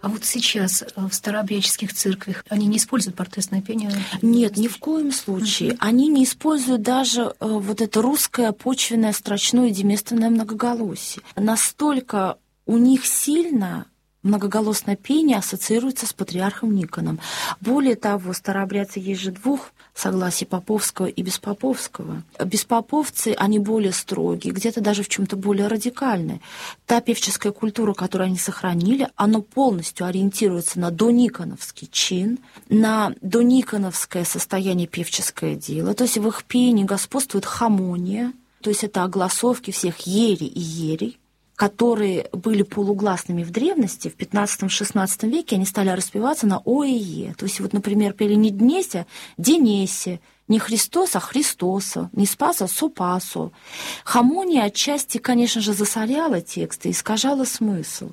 А вот сейчас в старообрядческих церквях они не используют портесное пение? Нет, ни в коем случае. Они не используют даже вот это русское почвенное строчное деместственное многоголосие. Настолько у них сильно многоголосное пение ассоциируется с патриархом Никоном. Более того, старообрядцы есть же двух согласий, поповского и беспоповского. Беспоповцы, они более строгие, где-то даже в чем-то более радикальные. Та певческая культура, которую они сохранили, она полностью ориентируется на дониконовский чин, на дониконовское состояние певческое дело. То есть в их пении господствует хамония, то есть это огласовки всех ери и ерей, которые были полугласными в древности, в 15-16 веке они стали распеваться на О и Е. То есть вот, например, пели не Днеся, Денесе, не Христос, а Христоса, не Спаса, Сопасо. Хамония отчасти, конечно же, засоряла тексты, искажала смысл.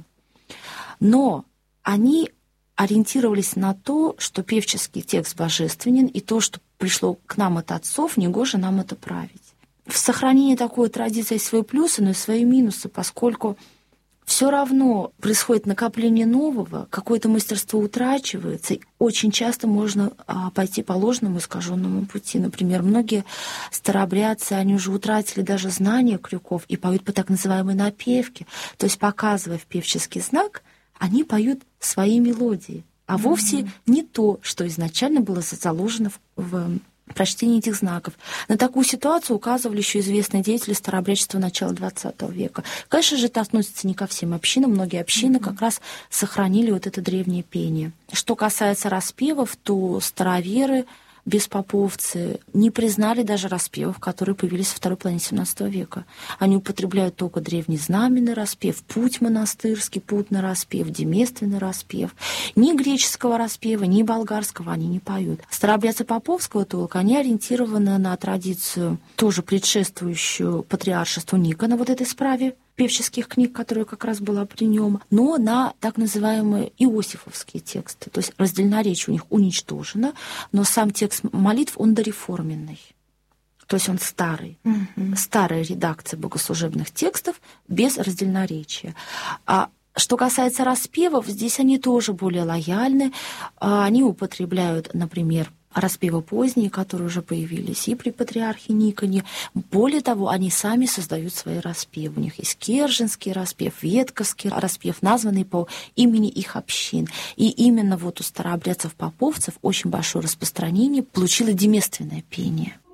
Но они ориентировались на то, что певческий текст божественен, и то, что пришло к нам от отцов, негоже нам это править. В сохранении такой традиции есть свои плюсы, но и свои минусы, поскольку все равно происходит накопление нового, какое-то мастерство утрачивается, и очень часто можно пойти по ложному искаженному пути. Например, многие старообрядцы, они уже утратили даже знание крюков и поют по так называемой напевке, то есть показывая в певческий знак, они поют свои мелодии, а вовсе не то, что изначально было заложено в прочтение этих знаков. На такую ситуацию указывали еще известные деятели старообрядчества начала XX века. Конечно же, это относится не ко всем общинам. Многие общины как раз сохранили вот это древнее пение. Что касается распевов, то староверы, беспоповцы не признали даже распевов, которые появились во второй половине XVII века. Они употребляют только древний знаменный распев, путь монастырский, путный распев, деместственный распев. Ни греческого распева, ни болгарского они не поют. Старообрядцы поповского толка, они ориентированы на традицию, тоже предшествующую патриаршеству Никона, вот этой справе певческих книг, которая как раз была при нем, но на так называемые иосифовские тексты. То есть раздельноречие у них уничтожено, но сам текст молитв, он дореформенный. То есть он старый. Старая редакция богослужебных текстов без раздельноречия. А что касается распевов, здесь они тоже более лояльны. Они употребляют, например, распевы поздние, которые уже появились и при патриархе Никоне. Более того, они сами создают свои распевы. У них есть Керженский распев, Ветковский распев, названный по имени их общин. И именно вот у старообрядцев-поповцев очень большое распространение получило деместственное пение.